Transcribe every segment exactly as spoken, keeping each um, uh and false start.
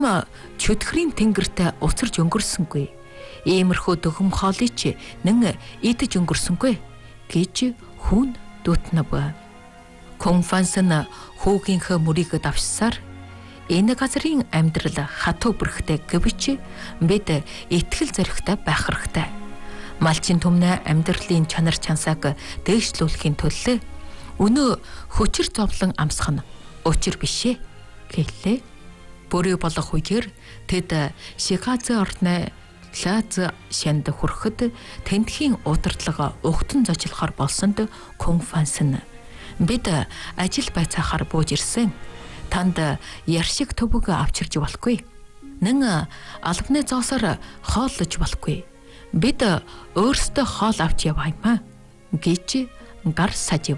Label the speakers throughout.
Speaker 1: чөтгөрийн тэнгэрт уцарж өнгөрсөнгүй. Иймэрхүү дөхөм хоолыг ч нэн идэж өнгөрсөнгүй гэж хүн дутнав. Конфансан хүүгийнхээ мөрийг давшсаар энэ газрын амьдрал хатуу бүрхтэй гэвч бид итгэл зоригтой байх хэрэгтэй. Малчин түмнэ амьдралын чанар чансааг дээшлүүлэхийн төлөө өнөө хүчээр зовлон амсах нь учир бишээ гэлээ. Бүрий болох үеэр тэд Шиказе орны Лаз шанд хүрэхэд тентхийн удирдлага угтан зочлохоор болсонд Конфансан бид ажил байцаахаар бууж ирсэн. Танд яршиг төвөг авчирж болохгүй. Нэн албаны зоосоор хооллож болохгүй. Бид өөрсдөө хоол авч явааймаа гэж гар сажив.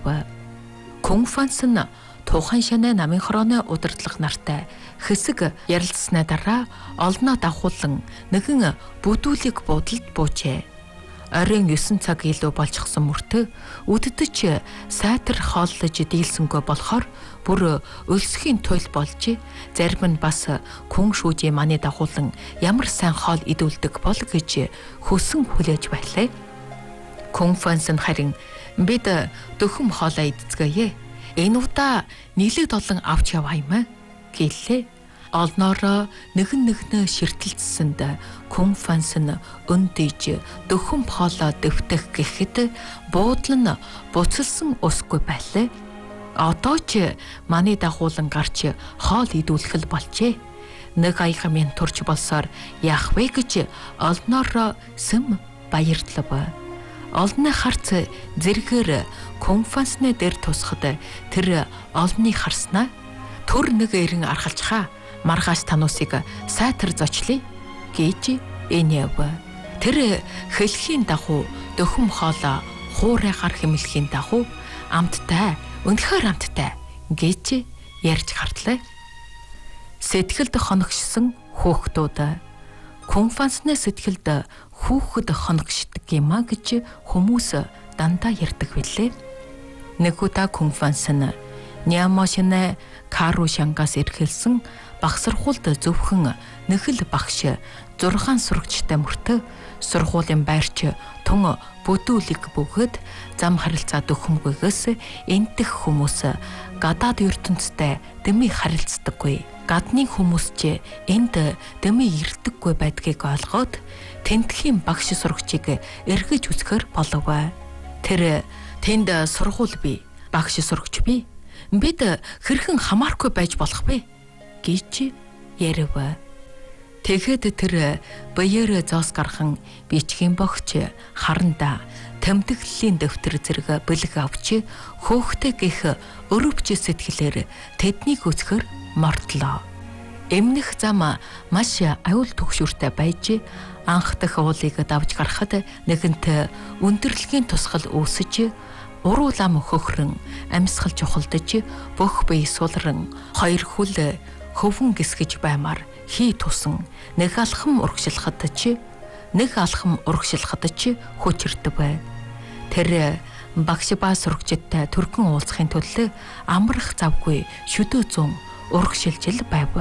Speaker 1: Конфансан Тухан шанаа намын хорооны удирдлага нартай хэсэг ярилцсны дараа олноо давхуулан нэгэн бүдүүлэг буудалд буужээ. Оройн ёсон цаг илүү болчихсон мөртөө үддэж сайтар хооллож дийлсэнгүй болохоор бүр өлсөхийн туйл болж зарим нь бас хүн шүүжээ маний дагуулan ямар сайн хоол идүүлдэг бол гэж хөсөн хүлээж байлаа. Конфансан харин бид дөхөм хоолоо идцгээе. Энэ удаа нийлээд олон авч явааймаа гэлээ. Олноороо нэгэн нэгнээ ширтэлцсэнд Конфансан өндийж дөхөм хоолоо дэвтэх гэхэд буудлан нь буцалсан усгүй байлаа. Одоо ч маний дагуулan гарч хоол идүүлэх болжээ. Нэг аяга минь турч болсоор яах вэ гэж олноороо сэм баярлав. Олны харц зэргээр Конфансны дээр тусахад тэр олны харснаа төр нэг эрен аргалчхаа маргааш тануусыг сайтар зочлие гэж энэв. Тэр хэлхийн дагуу дөхөм хоолоо хуурайгаар хэмлэхийн дагуу амттай өнөхөр амттай гэж ярьж хартлаа. Сэтгэлд хоногшсон хөөхтүүд Конфансны сэтгэлд хүүхэд хоногшдог юма гэж хүмүүс дандаа ярьдаг билээ. Нэг удаа Конфансан Нямошинэ Кару шангаас ирхэлсэн багсархуулд зөвхөн нэхэл багш зургаан сурагчтай мөртөө сургуулийн байрч тун бүдүүлэг бөгөөд зам харилцаа дөхөмгүйгээс энтэх хүмүүс гадаад ертөнцтэй дэми харилцдаггүй. Гадны хүмүүс ч энд дэми ирдэггүй байдгийг олгоод тентхийн багш сурагчийг эргэж үзэхэр болов. Тэр тэнд сургууль бий, багш сурагч бий. Бид хэрхэн хамааргүй байж болох вэ гэж ярив. Тэгэхэд тэр баяр зоос гархан бичгийн богч харанда тэмдэглэлийн дэвтэр зэрэг бэлэг авч хөөхтэй гих өрөвч сэтгэлээр тэднийг үзэхэр мордлоо. Эмнэх зам маш аюул түгшүүртэй байж анх дэх уулыг давж гарахад нэгэнт өндөрлөгийн тусгал үүсэж уруу лам хөхрөн амьсгал чухалдаж бүх бие сулран хоёр хүл хөвөн гисгэж баймаар хий тусан нэг алхам урагшлахад ч нэг алхам урагшлахад ч хүчирдэг бай. Тэр багш ба сурагчтай түргэн уулзахын төлөө амрах завгүй шүдөө зүүн урагшилжил байв.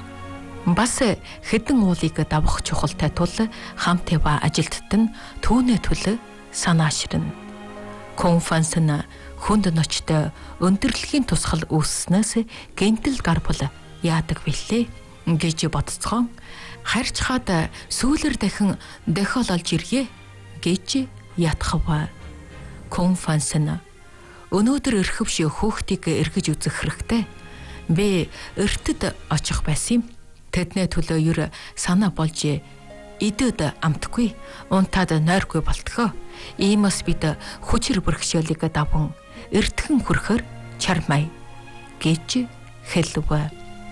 Speaker 1: Бас хэдэн уулыг давах чухалтай тул хамт ява ажилтд нь түүний төлөө санаашрна. Конфансан хүнд ночтой өндөрлөгийн тусгал үүснээс гэнтэл гарбал яадаг билээ гэж бодцгоон харьж хаад сүүлэр дахин дохиол олж ирье гэж ятхав. Конфансан өнөөдөр эрхэвш хөөхтийг эргэж үзэх хэрэгтэй. Би эртэд очих байсан юм. Тэдний төлөө юр санаа болж идэд амтгүй унтаад нойргүй болтгоо. Иймээс бид хүчээр бэрхшээлийг даван эртхэн хүрхэр чармай гэж хэлв.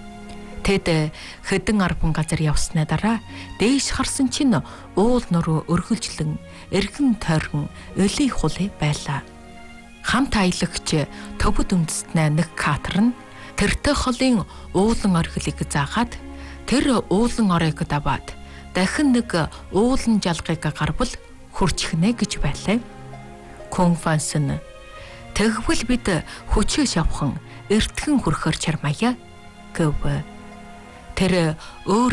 Speaker 1: Тэд хэдэн арван газар явсны дараа дээш харсан чинь уул нуруу өргөлжлөн эргэн тойрон өлий хулый байлаа. Хамт аялагч төвөд үндэстнээ нэг катар нь тэртээ холын уулан оргилыг заагаад тэр уулан оройг даваад дахин нэг уулан жалгыг гарбал хурчхнэ гэж байлаа. Конфансан тэгвэл бид хүчээ шавхан эртхэн хүрхэр чармая гэв. Тэр өөр